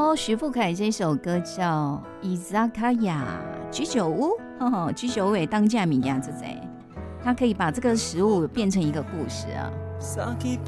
徐富凯这首歌叫《伊扎卡亚居酒屋》，居酒屋当家物件，这他可以把这个食物变成一个故事啊。